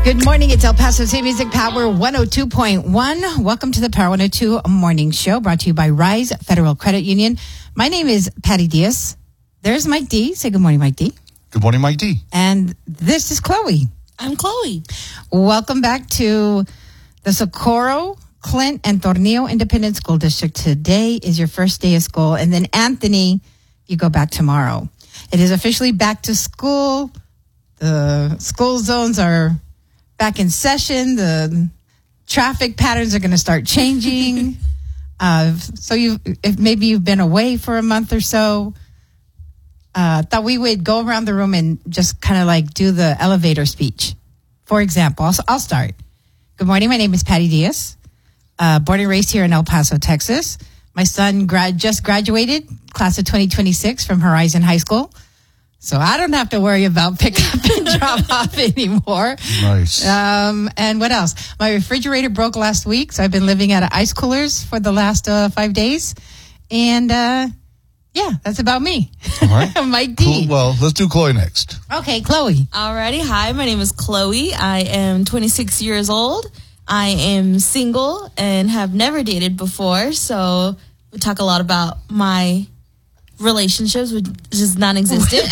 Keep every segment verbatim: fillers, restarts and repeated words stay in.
Good morning. It's El Paso City Music Power one oh two point one. Welcome to the Power one oh two Morning Show, brought to you by Rise Federal Credit Union. My name is Patty Diaz. There's Mike D. Say good morning, Mike D. Good morning, Mike D. And this is Chloe. I'm Chloe. Welcome back to the Socorro, Clint, and Tornillo Independent School District. Today is your first day of school. And then, Anthony, you go back tomorrow. It is officially back to school. The school zones are back in session. The traffic patterns are going to start changing. uh, so you, if maybe you've been away for a month or so, uh, thought we would go around the room and just kind of like do the elevator speech. For example, I'll, I'll start. Good morning. My name is Patty Diaz. Uh, born and raised here in El Paso, Texas. My son grad just graduated, class of twenty twenty-six from Horizon High School. So I don't have to worry about pick up and drop off anymore. Nice. Um, and what else? My refrigerator broke last week, so I've been living out of ice coolers for the last uh, five days. And uh, yeah, that's about me. All right. Mike D. Cool. Well, let's do Chloe next. Okay, Chloe. Alrighty. Hi, my name is Chloe. I am twenty-six years old. I am single and have never dated before. So we talk a lot about my relationships, which is non-existent.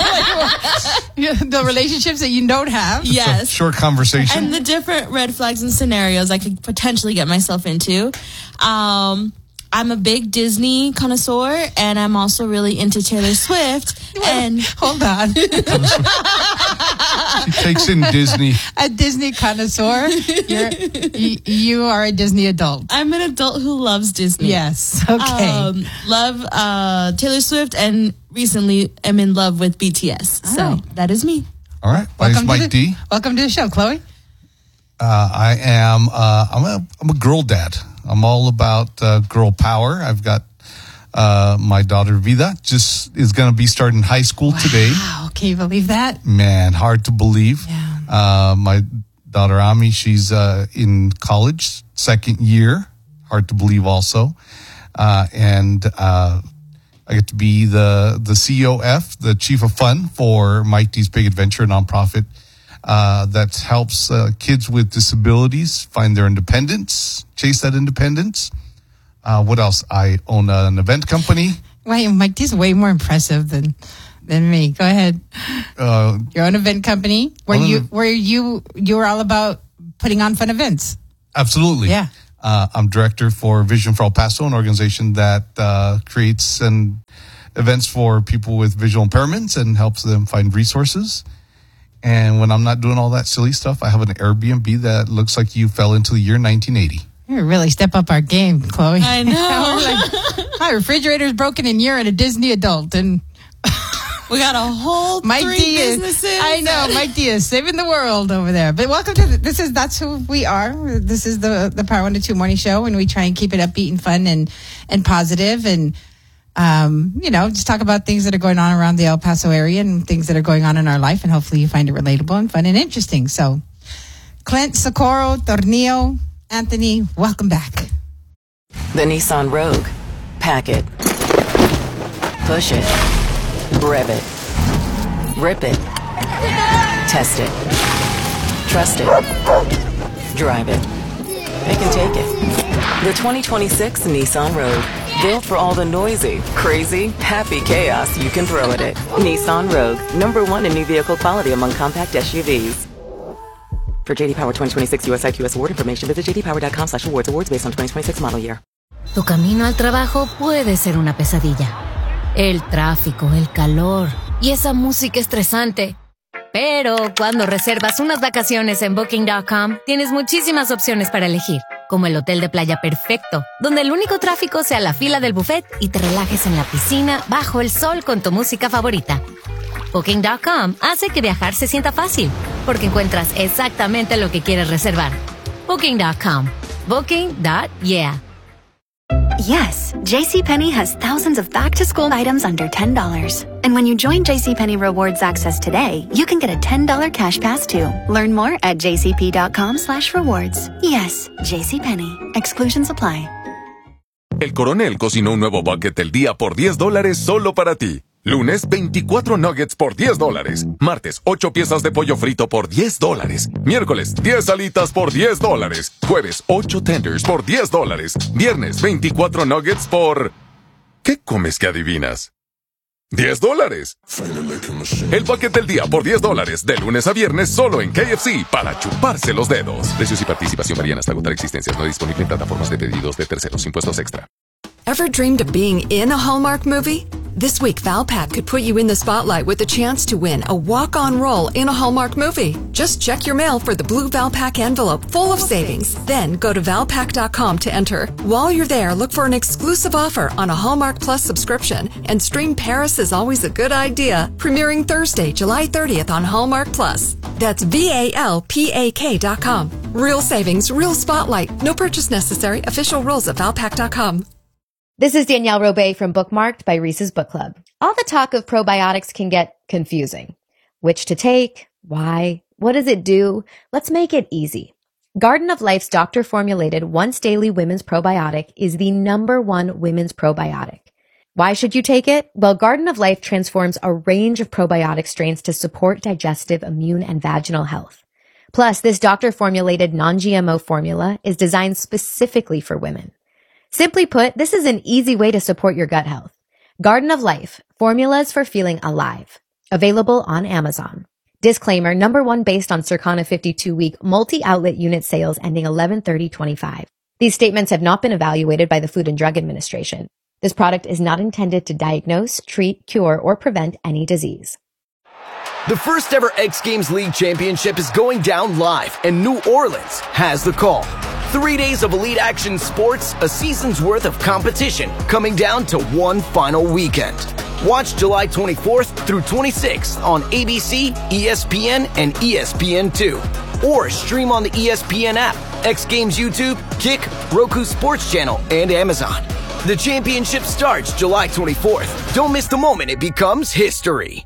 The relationships that you don't have. Yes. So, short conversation. And the different red flags and scenarios I could potentially get myself into. Um, I'm a big Disney connoisseur, and I'm also really into Taylor Swift. And hold on. She takes in Disney. A Disney connoisseur. You're, you, you are a Disney adult. I'm an adult who loves Disney. Yes. Okay. Um, love uh, Taylor Swift, and recently am in love with B T S. All so right. that is me. All right. My name's Mike the, D. Welcome to the show, Chloe. Uh, I am. Uh, I'm a. I'm a girl dad. I'm all about uh, girl power. I've got uh, my daughter Vida just is going to be starting high school wow. today. Wow, can you believe that? Man, hard to believe. Yeah. Uh, my daughter Ami, she's uh, in college, second year. Hard to believe also. Uh, and uh, I get to be the the C O F, the chief of fun for Mike D's Big Adventure, a nonprofit Uh, that helps uh, kids with disabilities find their independence, chase that independence. Uh, what else? I own an event company. Wait, Mike D's way more impressive than than me. Go ahead. Uh, Your own event company where you an, where you you were all about putting on fun events. Absolutely. Yeah. Uh, I'm director for Vision for El Paso, an organization that uh, creates and events for people with visual impairments and helps them find resources. And when I'm not doing all that silly stuff, I have an Airbnb that looks like you fell into the year nineteen eighty. You really step up our game, Chloe. I know. Like, my refrigerator's broken and you're a Disney adult. And we got a whole Mike three D is, businesses. I know, Mike D is saving the world over there. But welcome to, the, this is, that's who we are. This is the, the Power one oh two Morning Show, and we try and keep it upbeat and fun and, and positive and, Um, you know, just talk about things that are going on around the El Paso area and things that are going on in our life, and hopefully you find it relatable and fun and interesting. So, Clint, Socorro, Tornillo, Anthony, welcome back. The Nissan Rogue. Pack it. Push it. Rev it. Rip it. Test it. Trust it. Drive it. It can take it. The twenty twenty-six Nissan Rogue. Built for all the noisy, crazy, happy chaos you can throw at it. Nissan Rogue, number one in new vehicle quality among compact S U Vs. For J D Power twenty twenty-six U S I Q S award information, visit j d power dot com slash awards. Awards based on twenty twenty-six model year. Tu camino al trabajo puede ser una pesadilla. El tráfico, el calor y esa música estresante. Pero cuando reservas unas vacaciones en Booking punto com, tienes muchísimas opciones para elegir, como el hotel de playa perfecto, donde el único tráfico sea la fila del buffet y te relajes en la piscina bajo el sol con tu música favorita. Booking punto com hace que viajar se sienta fácil, porque encuentras exactamente lo que quieres reservar. Booking punto com. Booking. Yeah. Yes, JCPenney has thousands of back-to-school items under ten dollars. And when you join JCPenney Rewards Access today, you can get a ten dollars cash pass too. Learn more at jcp.com slash rewards. Yes, JCPenney. Exclusions apply. El Coronel cocinó un nuevo bucket del día por diez dólares solo para ti. Lunes, veinticuatro nuggets por diez dólares. Martes, ocho piezas de pollo frito por diez dólares. Miércoles, diez alitas por diez dólares. Jueves, ocho tenders por diez dólares. Viernes, veinticuatro nuggets por... ¿Qué comes que adivinas? diez dólares. El paquete del día por diez dólares. De lunes a viernes solo en K F C para chuparse los dedos. Precios y participación varían hasta agotar existencias. No disponible en plataformas de pedidos de terceros. Impuestos extra. Ever dreamed of being in a Hallmark movie? This week, Valpak could put you in the spotlight with a chance to win a walk-on role in a Hallmark movie. Just check your mail for the blue Valpak envelope full of savings. Then go to valpak dot com to enter. While you're there, look for an exclusive offer on a Hallmark Plus subscription and stream Paris is Always a Good Idea, premiering Thursday, July thirtieth on Hallmark Plus. That's V A L P A K dot com. Real savings, real spotlight. No purchase necessary. Official rules at valpak dot com. This is Danielle Robay from Bookmarked by Reese's Book Club. All the talk of probiotics can get confusing. Which to take? Why? What does it do? Let's make it easy. Garden of Life's doctor-formulated once-daily women's probiotic is the number one women's probiotic. Why should you take it? Well, Garden of Life transforms a range of probiotic strains to support digestive, immune, and vaginal health. Plus, this doctor-formulated non-G M O formula is designed specifically for women. Simply put, this is an easy way to support your gut health. Garden of Life, formulas for feeling alive. Available on Amazon. Disclaimer, number one based on Circana fifty-two week multi-outlet unit sales ending eleven thirty twenty-five. These statements have not been evaluated by the Food and Drug Administration. This product is not intended to diagnose, treat, cure, or prevent any disease. The first ever X Games League Championship is going down live, and New Orleans has the call. Three days of elite action sports, a season's worth of competition, coming down to one final weekend. Watch July twenty-fourth through twenty-sixth on A B C, E S P N, and E S P N two. Or stream on the E S P N app, X Games YouTube, Kick, Roku Sports Channel, and Amazon. The championship starts July twenty-fourth. Don't miss the moment it becomes history.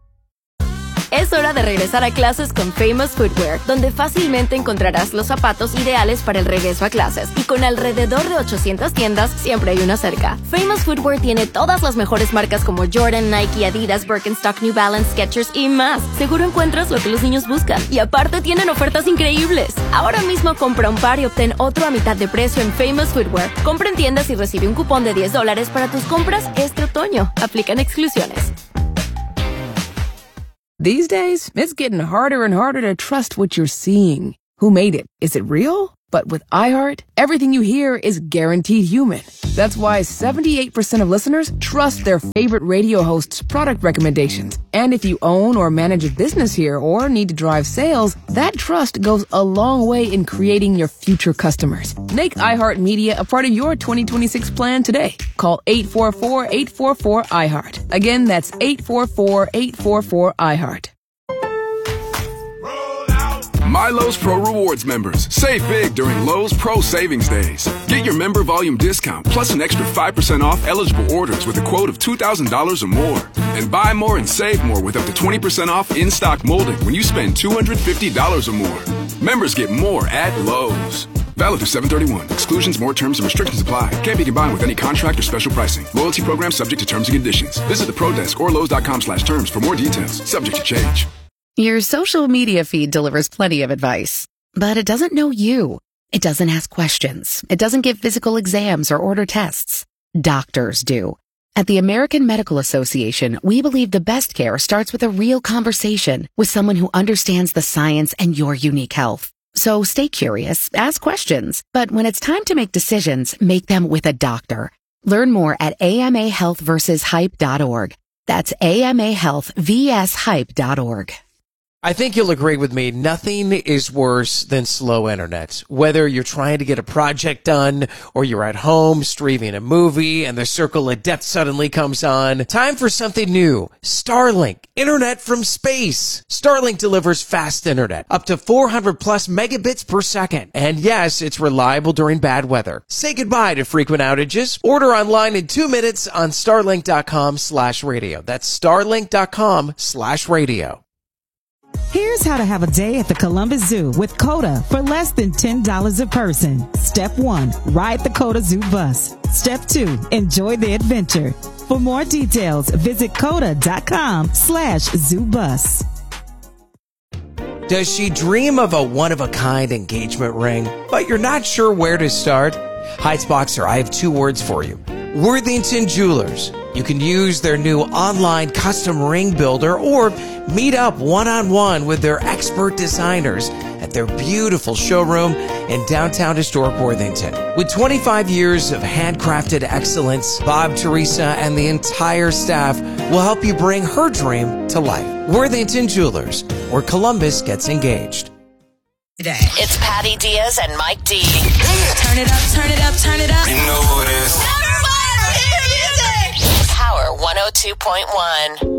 Es hora de regresar a clases con Famous Footwear, donde fácilmente encontrarás los zapatos ideales para el regreso a clases. Y con alrededor de ochocientas tiendas, siempre hay una cerca. Famous Footwear tiene todas las mejores marcas como Jordan, Nike, Adidas, Birkenstock, New Balance, Skechers y más. Seguro encuentras lo que los niños buscan. Y aparte tienen ofertas increíbles. Ahora mismo compra un par y obtén otro a mitad de precio en Famous Footwear. Compra en tiendas y recibe un cupón de diez dólares para tus compras este otoño. Aplican exclusiones. These days, it's getting harder and harder to trust what you're seeing. Who made it? Is it real? But with iHeart, everything you hear is guaranteed human. That's why seventy-eight percent of listeners trust their favorite radio host's product recommendations. And if you own or manage a business here or need to drive sales, that trust goes a long way in creating your future customers. Make iHeartMedia a part of your twenty twenty-six plan today. Call eight four four, eight four four, iHeart. Again, that's eight four four, eight four four, iHeart. My Lowe's Pro Rewards members, save big during Lowe's Pro Savings Days. Get your member volume discount plus an extra five percent off eligible orders with a quote of two thousand dollars or more. And buy more and save more with up to twenty percent off in-stock molding when you spend two hundred fifty dollars or more. Members get more at Lowe's. Valid through seven thirty-one. Exclusions, more terms, and restrictions apply. Can't be combined with any contract or special pricing. Loyalty program subject to terms and conditions. Visit the Pro Desk or Lowe's dot com slash terms for more details. Subject to change. Your social media feed delivers plenty of advice, but it doesn't know you. It doesn't ask questions. It doesn't give physical exams or order tests. Doctors do. At the American Medical Association, we believe the best care starts with a real conversation with someone who understands the science and your unique health. So stay curious, ask questions, but when it's time to make decisions, make them with a doctor. Learn more at A M A health versus hype dot org. That's A M A health versus hype dot org. I think you'll agree with me, nothing is worse than slow internet. Whether you're trying to get a project done or you're at home streaming a movie and the circle of death suddenly comes on, time for something new. Starlink, internet from space. Starlink delivers fast internet, up to four hundred plus megabits per second. And yes, it's reliable during bad weather. Say goodbye to frequent outages. Order online in two minutes on starlink dot com slash radio. That's starlink dot com slash radio. Here's how to have a day at the Columbus Zoo with Coda for less than ten dollars a person. Step one, ride the Coda Zoo bus. Step two, enjoy the adventure. For more details, visit coda.com slash zoobus. Does she dream of a one-of-a-kind engagement ring, but you're not sure where to start? Heights Boxer, I have two words for you. Worthington Jewelers. You can use their new online custom ring builder or meet up one-on-one with their expert designers at their beautiful showroom in downtown historic Worthington. With twenty-five years of handcrafted excellence, Bob, Teresa, and the entire staff will help you bring her dream to life. Worthington Jewelers, where Columbus gets engaged. Today. It's Patty Diaz and Mike D. Turn it up, turn it up, turn it up. You know who it is. Power one oh two point one.